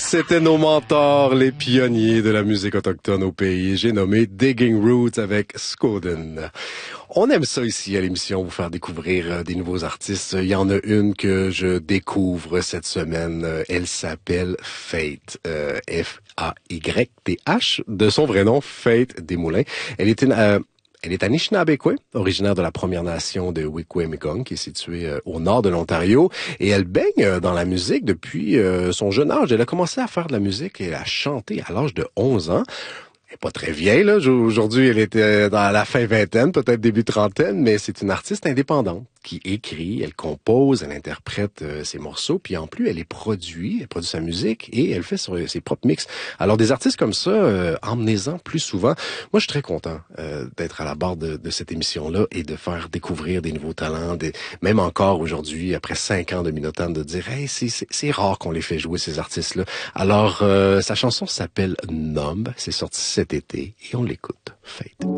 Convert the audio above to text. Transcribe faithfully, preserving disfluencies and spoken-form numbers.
C'était nos mentors, les pionniers de la musique autochtone au pays. J'ai nommé Digging Roots avec Skoden. On aime ça ici à l'émission, vous faire découvrir des nouveaux artistes. Il y en a une que je découvre cette semaine. Elle s'appelle Faith, euh, F A Y T H, de son vrai nom, Faith Desmoulins. Elle est une... Euh, Elle est Anishinaabe, originaire de la Première Nation de Wikwemikong, qui est située euh, au nord de l'Ontario. Et elle baigne euh, dans la musique depuis euh, son jeune âge. Elle a commencé à faire de la musique et à chanter à l'âge de onze ans. Elle est pas très vieille, là. Aujourd'hui, elle était dans la fin vingtaine, peut-être début trentaine, mais c'est une artiste indépendante qui écrit, elle compose, elle interprète euh, ses morceaux, puis en plus, elle est produit, elle produit sa musique et elle fait sur ses propres mix. Alors, des artistes comme ça, euh, emmenez-en plus souvent. Moi, je suis très content euh, d'être à la barre de, de cette émission-là et de faire découvrir des nouveaux talents, des, même encore aujourd'hui, après cinq ans de Minotaine, de dire « Hey, c'est, c'est, c'est rare qu'on les fait jouer, ces artistes-là. » Alors, euh, sa chanson s'appelle « Numb », c'est sorti cet été et on l'écoute. Faith.